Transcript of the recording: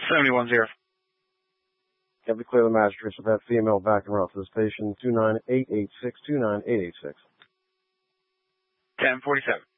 71-0. Can we clear the magistrates of that female back and route to the station 29886, 29886. 1047.